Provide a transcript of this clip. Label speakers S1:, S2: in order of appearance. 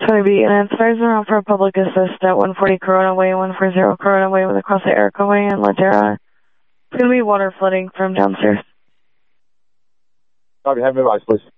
S1: going to be an inspires around for a public assist at 140 Corona Way, 140 Corona Way with across the Erica Way in Ladera. It's going to be water flooding from downstairs.
S2: Copy, have advice, please.